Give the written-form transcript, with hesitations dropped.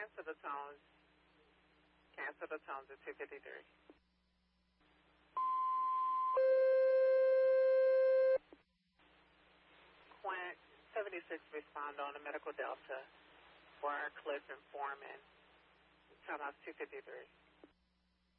cancel the tones. Cancel the tones at 253. Quint 76 respond on the Medical Delta for Cliff and Foreman. Townhouse 253.